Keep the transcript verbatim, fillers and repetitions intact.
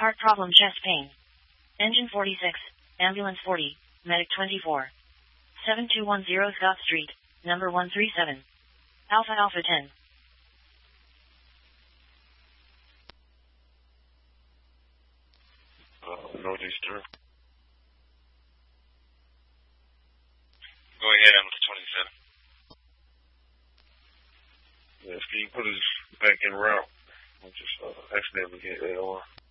Heart problem, chest pain. Engine forty-six, ambulance forty, medic twenty-four. seven two one zero Scott Street, number one three seven. Alpha Alpha ten. Uh, Northeastern. Go ahead, I'm twenty-seven. Yes, can you put us back in route? I just uh, accidentally hit A R.